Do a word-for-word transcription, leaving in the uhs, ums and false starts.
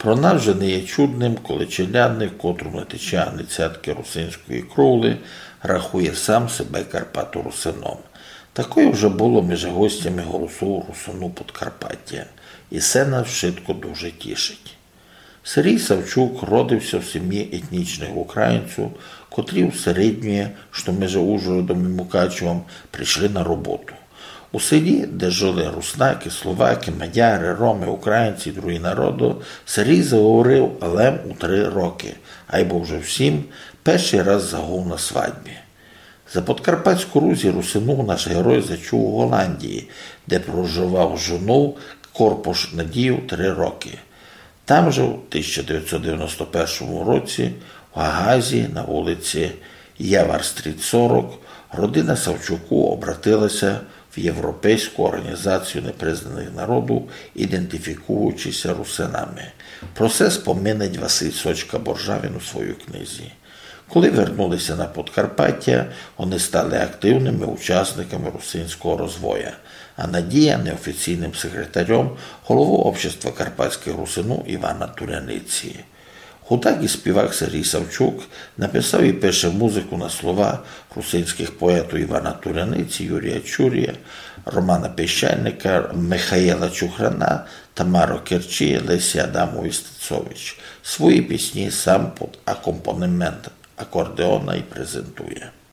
Про нас вже не є чудним, коли челядник, котрому не тече ані цятки русинської кровли, рахує сам себе Карпато-русином. Такою вже було між гостями голосу русину Подкарпаття. І це нас швидко дуже тішить. Сергій Савчук родився в сім'ї етнічних українців, котрі в середньої, що між Ужгородом і Мукачевом, прийшли на роботу. У селі, де жили руснаки, словаки, мадяри, роми, українці і другі народи, Сергій заговорив лем у три роки, а й був вже всім перший раз загув на свадьбі. За Подкарпатську Русь і русину наш герой зачув у Голландії, де проживав жону Корпош Надію три роки. Там же у тисяча дев'ятсот дев'яносто першому році в Гагазі на вулиці Явар-стріт сорок родина Савчуку обратилася в Європейську організацію непризнаних народів, ідентифікуючися русинами. Про це споминить Василь Сочка-Боржавін у своїй книзі. Коли вернулися на Подкарпаття, вони стали активними учасниками русинського розвою, а Надія – неофіційним секретарем голови Общества карпатських русину Івана Туряниці. Худак і співак Сергій Савчук написав і пише музику на слова русинських поетів Івана Туряниці, Юрія Чурія, Романа Піщальника, Михаїла Чухрана, Тамаро Керчі, Лесі Адамової Стецович. Свої пісні сам під акомпанемент акордеона і презентує.